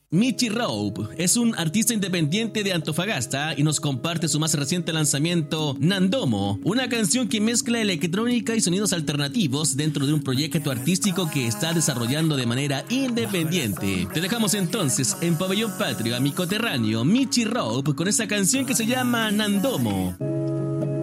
Michi Rope es un artista independiente de Antofagasta y nos comparte su más reciente lanzamiento, Nandomo, una canción que mezcla electrónica y sonidos alternativos dentro de un proyecto artístico que está desarrollando de manera independiente. Te dejamos entonces en Pabellón Patrio a mi coterráneo Michi Rope con esa canción que se llama Nandomo.